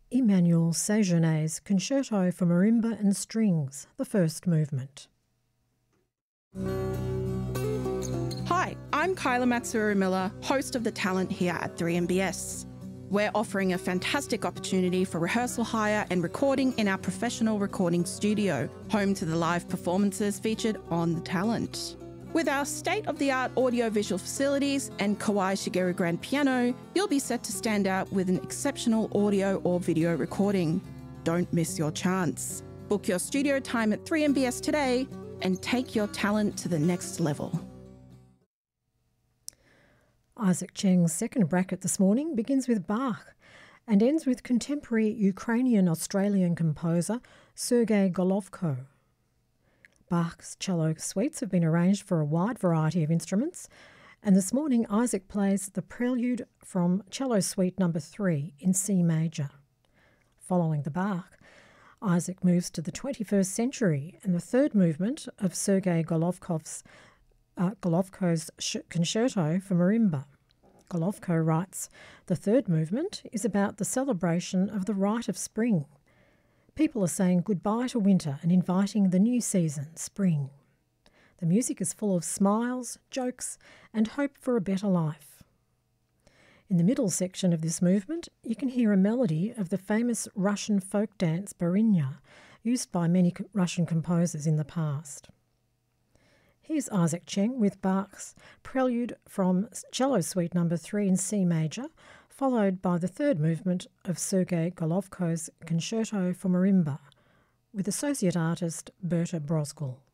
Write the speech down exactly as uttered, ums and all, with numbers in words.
Emmanuel Sejourné's Concerto for Marimba and Strings, the first movement. Hi, I'm Kyla Matsuru-Miller, host of The Talent here at three M B S. We're offering a fantastic opportunity for rehearsal hire and recording in our professional recording studio, home to the live performances featured on The Talent. With our state-of-the-art audio-visual facilities and Kawai Shigeru grand piano, you'll be set to stand out with an exceptional audio or video recording. Don't miss your chance. Book your studio time at three M B S today and take your talent to the next level. Isaac Cheng's second bracket this morning begins with Bach and ends with contemporary Ukrainian-Australian composer Sergei Golovko. Bach's cello suites have been arranged for a wide variety of instruments, and this morning Isaac plays the prelude from Cello Suite number three in C major. Following the Bach, Isaac moves to the twenty-first century and the third movement of Sergei Golovkov's, uh, Golovko's Concerto for Marimba. Golovko writes, "The third movement is about the celebration of the rite of spring. People are saying goodbye to winter and inviting the new season, spring. The music is full of smiles, jokes, and hope for a better life." In the middle section of this movement, you can hear a melody of the famous Russian folk dance Barinya, used by many Russian composers in the past. Here's Isaac Cheng with Bach's prelude from Cello Suite number three in C major, followed by the third movement of Sergei Golovko's Concerto for Marimba, with associate artist Berta Brosgol.